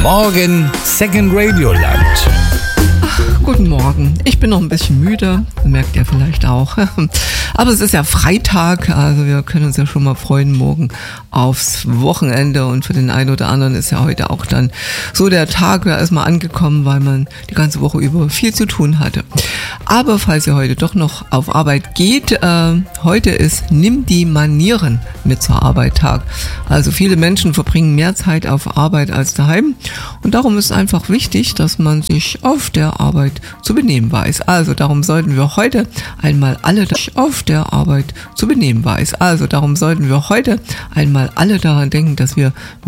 Morgen Second Radio Land. Guten Morgen. Ich bin noch ein bisschen müde, merkt ihr vielleicht auch. Aber es ist ja Freitag, also wir können uns ja schon mal freuen morgen aufs Wochenende. Und für den einen oder anderen ist ja heute auch dann so der Tag erstmal angekommen, weil man die ganze Woche über viel zu tun hatte. Aber falls ihr heute doch noch auf Arbeit geht, heute ist Nimm die Manieren mit zur Arbeit Tag. Also viele Menschen verbringen mehr Zeit auf Arbeit als daheim. Und darum ist einfach wichtig, dass man sich auf der Arbeit zu benehmen weiß. Also darum sollten wir heute einmal alle auf der Arbeit zu benehmen weiß. Also darum sollten wir heute einmal alle daran denken, dass wir